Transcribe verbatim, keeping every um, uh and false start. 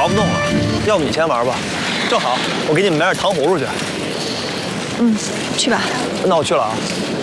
不动了，要不你先玩吧，正好我给你们买点糖葫芦去。 嗯，去吧。 那我去了啊。